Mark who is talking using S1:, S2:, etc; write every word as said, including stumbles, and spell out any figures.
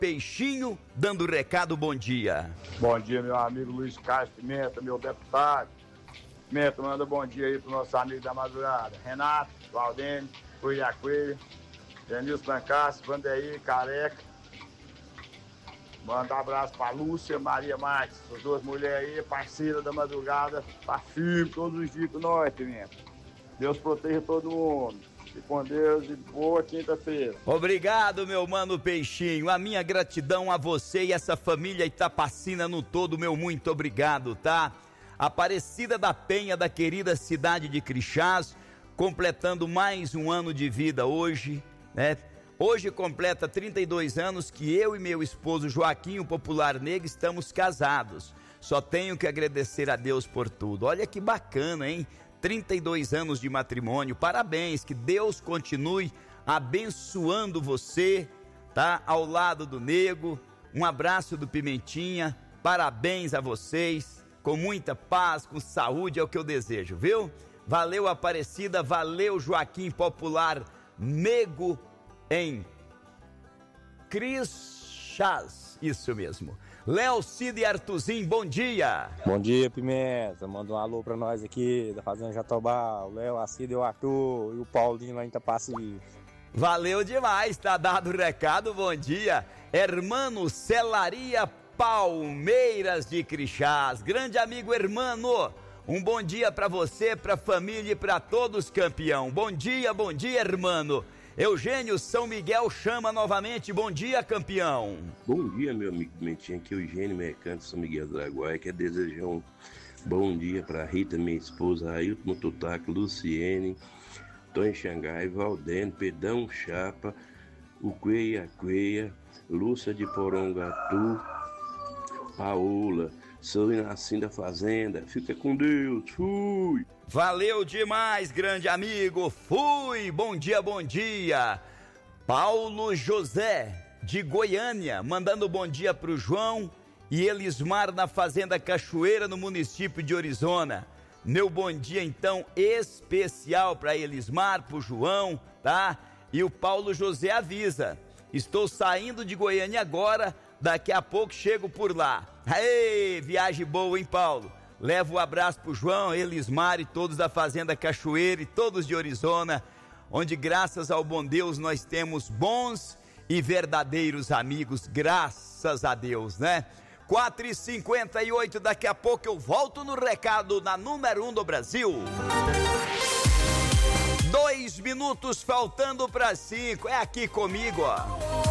S1: Peixinho, dando recado, bom dia.
S2: Bom dia, meu amigo Luiz Castro Pimenta, meu deputado. Pimenta, manda bom dia aí pro nosso amigo da madrugada. Renato, Valdênio, Coelho Coelho, Denilson Lancastre, Vandeir, Careca. Manda um abraço pra Lúcia, Maria Marques, as duas mulheres aí, parceira da madrugada, tá firme todos os dias com nós, Pimenta. Deus proteja todo mundo. Fique com Deus e boa quinta-feira.
S1: Obrigado, meu mano Peixinho. A minha gratidão a você e essa família Itapacina no todo, meu muito obrigado, tá? Aparecida da Penha, da querida cidade de Crixás, completando mais um ano de vida hoje, né? Hoje completa trinta e dois anos que eu e meu esposo Joaquim, o popular Negro, estamos casados. Só tenho que agradecer a Deus por tudo. Olha que bacana, hein? trinta e dois anos de matrimônio, parabéns, que Deus continue abençoando você, tá? Ao lado do Nego, um abraço do Pimentinha, parabéns a vocês, com muita paz, com saúde, é o que eu desejo, viu? Valeu Aparecida, valeu Joaquim Popular Nego em Crixás, isso mesmo. Léo, Cida e Artuzinho, bom dia.
S3: Bom dia, Pimenta. Manda um alô pra nós aqui da Fazenda Jatobá. O Léo, a Cida e o Arthur e o Paulinho lá em Itapaci.
S1: Valeu demais, tá dado o recado, bom dia. Hermano Celaria Palmeiras de Crixás. Grande amigo Hermano, um bom dia pra você, pra família e pra todos, campeão. Bom dia, bom dia, Hermano. Eugênio São Miguel chama novamente, bom dia, campeão.
S4: Bom dia, meu amigo Pimentinha, aqui é o Eugênio Mercante São Miguel do Araguaia, quer desejar um bom dia para Rita, minha esposa, Ailton Motutaco, Luciene, Tony Xangai, Valdênio, Pedão Chapa, o Cueia Cueia, Lúcia de Porongatu, Paola, sou Inacim da Fazenda, fica com Deus, fui!
S1: Valeu demais, grande amigo, fui, bom dia, bom dia. Paulo José, de Goiânia, mandando bom dia pro João e Elismar na Fazenda Cachoeira, no município de Orizona. Meu bom dia, então, especial para Elismar, pro João, tá? E o Paulo José avisa, estou saindo de Goiânia agora, daqui a pouco chego por lá. Aê, viagem boa, hein, Paulo? Levo um abraço pro João, Elismar e todos da Fazenda Cachoeira e todos de Orizona, onde graças ao bom Deus nós temos bons e verdadeiros amigos, graças a Deus, né? quatro e cinquenta e oito, daqui a pouco eu volto no recado na número um do Brasil. Dois minutos faltando para cinco, é aqui comigo, ó.